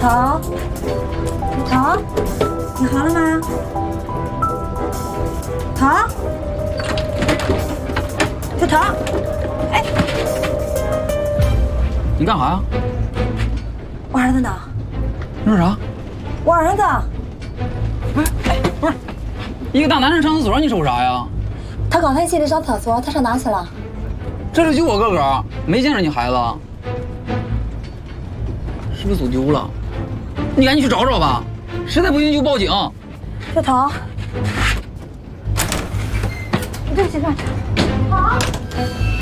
头，小头，你好了吗？头，小头，哎， 你干啥呀？ 我儿子呢？ 你说啥？ 我儿子。 不是，一个大男人上厕所，你说啥呀？ 他刚才一起来上厕所，他上哪去了？ 这里就我哥哥，没见着你孩子，是不是走丢了？你赶紧去找找吧，实在不行就报警。 小头，对不起，对不起。好。